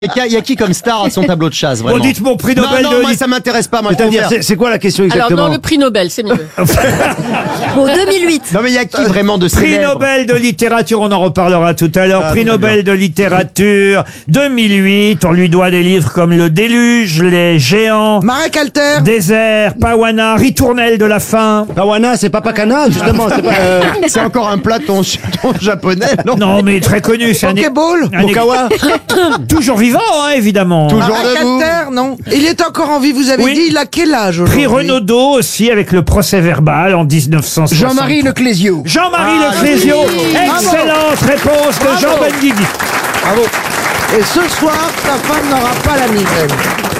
Il y a qui comme star à son tableau de chasse, vraiment? Bon, dites mon prix Nobel non, de moi, ça m'intéresse pas, moi. C'est-à-dire, c'est quoi la question Alors, exactement? non, le prix Nobel, c'est mieux. Bon, 2008. Non, mais il y a qui vraiment de Prix célèbre? Nobel de littérature, on en reparlera tout à l'heure. Prix Nobel de littérature 2008, on lui doit des livres comme Le Déluge, Les Géants, Marek Alter. Désert, Pawana, Ritournelle de la faim. Pawana, c'est pas Pakana, justement. C'est pas, C'est encore un plat ton japonais, non? Non, mais très connu. C'est Pokéball. Mokawa. toujours vivant, hein, évidemment. Toujours Marek debout. Alter, non. Il est encore en vie, vous avez Oui. dit, il a quel âge Prix aujourd'hui? Renaudot aussi avec le procès verbal en 1960. Jean-Marie Leclésio. Jean-Marie Leclésio. Excellente réponse de Jean Bravo. Benguigui. Bravo. Et ce soir, ta femme n'aura pas la migraine.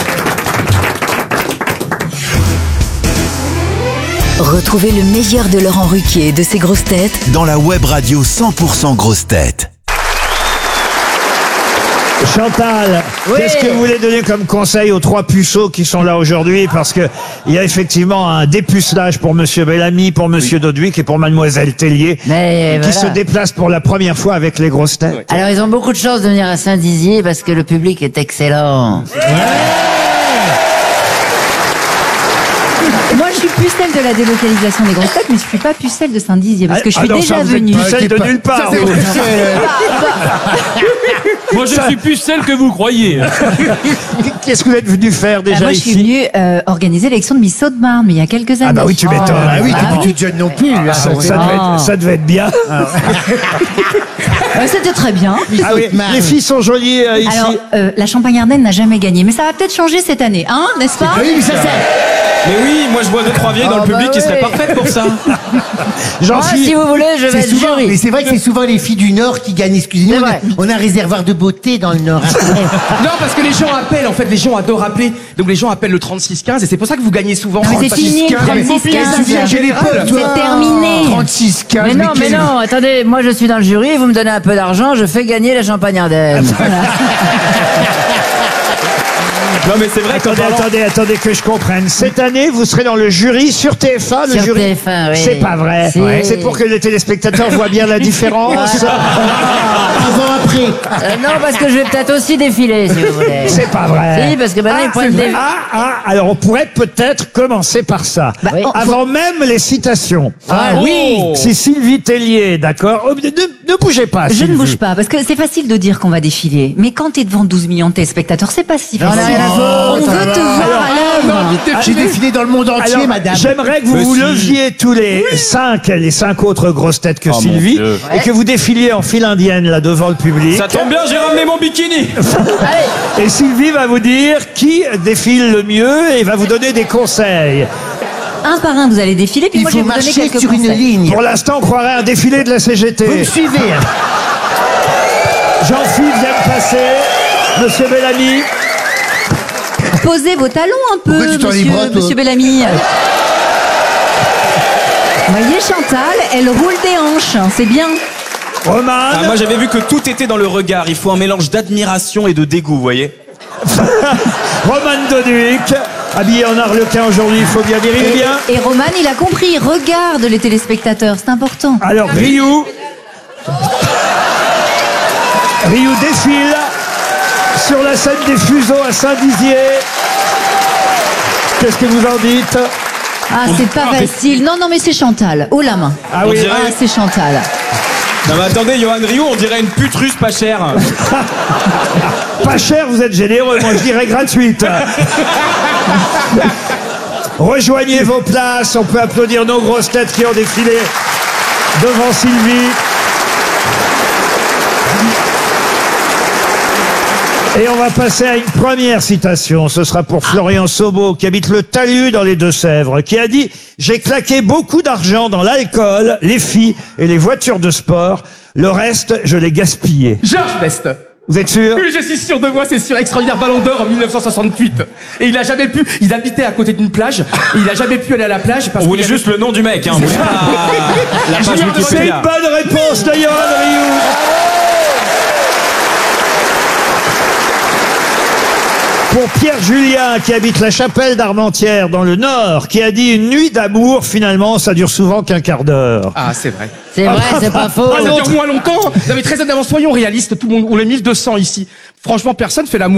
Retrouvez le meilleur de Laurent Ruquier et de ses grosses têtes dans la web radio 100% grosses têtes. Chantal, qu'est-ce que vous voulez donner comme conseil aux trois puceaux qui sont là aujourd'hui? Parce que il y a effectivement un dépucelage pour Monsieur Bellamy, pour Monsieur Doduic et pour Mademoiselle Tellier, Mais qui voilà. se déplacent pour la première fois avec les grosses têtes. Alors ils ont beaucoup de chance de venir à Saint-Dizier parce que le public est excellent. Moi, je suis pucelle de la délocalisation des grosses têtes, mais je suis pas pucelle de Saint-Dizier parce que je suis non, déjà ça, vous êtes venue. pucelle de nulle part. vous. Moi, je suis plus celle que vous croyez. Qu'est-ce que vous êtes venu faire déjà Moi, je suis ici? venue organiser l'élection de Miss Haute-Marne, mais il y a quelques années. Ah bah oui, tu m'étonnes. Ah oui, Ah tu te jeune non plus. Ça devait être bien. C'était très bien. Ah oui, les filles sont jolies ici. Alors, la Champagne-Ardenne n'a jamais gagné, mais ça va peut-être changer cette année, hein, n'est-ce pas? Oui, mais ça, Mais oui, moi je vois 2-3 vieilles dans le public qui seraient parfaites pour ça. Moi, si vous voulez, je vais être souvent, mais jury. c'est vrai que c'est souvent les filles du Nord qui gagnent. Excusez-nous, C'est vrai. on a un réservoir de beauté dans le Nord. Non, parce que les gens appellent, en fait, les gens adorent appeler. Donc les gens appellent le 36-15 et c'est pour ça que vous gagnez souvent. Non, mais c'est fini, le 36-15. J'ai les potes, toi. C'est terminé. 36, 15. Mais non, attendez, moi je suis dans le jury, vous me donnez un peu d'argent, je fais gagner la Champagne-Ardenne. Non, mais c'est vrai qu'en parlant- Attendez que je comprenne. Cette année, vous serez dans le jury sur TF1, le Sur jury. TF1, oui. C'est pas vrai. Si. C'est pour que les téléspectateurs voient bien la différence. Avant, après. Non, parce que je vais peut-être aussi défiler, si vous voulez. C'est pas vrai. Si, parce que maintenant, ils pointent des... Alors on pourrait peut-être commencer par ça. oui. Avant même les citations. oui. C'est Sylvie Tellier, d'accord? Oh, ne bougez pas, Je ne Sylvie. bouge pas, parce que c'est facile de dire qu'on va défiler. Mais quand t'es devant 12 millions de téléspectateurs, c'est pas si On a facile. rien à foutre. On veut te voir à l'œuvre. J'ai défilé dans le monde entier, Alors, madame. j'aimerais que vous vous leviez tous les cinq autres grosses têtes que Oh, mon Sylvie, Dieu. et que vous défiliez en file indienne, là, devant le public. Ça tombe bien, j'ai ramené mon bikini. Et Sylvie va vous dire qui défile le mieux et va vous donner des conseils. Un par un, vous allez défiler, puis Il moi je faut vais vous donner marcher quelques sur une conseils. ligne. Pour l'instant, on croirait un défilé de la CGT. Vous me suivez, hein. Jean-Philippe vient de passer. Monsieur Bellamy. Posez vos talons un Pourquoi peu, tu t'en livres, toi monsieur Bellamy. Voyez Chantal, elle roule des hanches, c'est bien. Roman. Ah, moi j'avais vu que tout était dans le regard. Il faut un mélange d'admiration et de dégoût, vous voyez. Roman Doduic, habillé en arlequin aujourd'hui, il faut bien dire, il est bien. Et Roman, il a compris, regarde les téléspectateurs, c'est important. Alors, Ryu défile sur la scène des fuseaux à Saint-Dizier. Qu'est-ce que vous en dites? Ah, c'est pas facile. Non, mais c'est Chantal, haut la main. Ah oui. Ah, c'est Chantal. Non mais attendez, Johan Rioux, on dirait une pute russe pas chère. Pas cher, vous êtes généreux, moi je dirais gratuite. Rejoignez vos places, on peut applaudir nos grosses têtes qui ont défilé devant Sylvie. Et on va passer à une première citation. Ce sera pour Florian Sobo, qui habite le Talus dans les Deux-Sèvres, qui a dit « J'ai claqué beaucoup d'argent dans l'alcool, les filles et les voitures de sport. Le reste, je l'ai gaspillé. » Georges Best. Vous êtes sûr? Oui, je suis sûr de moi, c'est sûr. Extraordinaire Ballon d'Or en 1968. Et il a jamais pu, il habitait à côté d'une plage, et il a jamais pu aller à la plage parce On qu'il voulait y juste le nom du mec, hein. On voulait pas la page Julien de C'est une Wikipédia. bonne réponse de Johan Rioux. Pour Pierre Julien, qui habite la Chapelle d'Armentières dans le Nord, qui a dit « Une nuit d'amour, finalement, ça dure souvent qu'un quart d'heure. » Ah, c'est vrai. C'est vrai, c'est pas faux. Ah, ça dure moins longtemps. Non, mais très honnêtement, soyons réalistes, tout le monde, on est 1200 ici. Franchement, personne fait l'amour.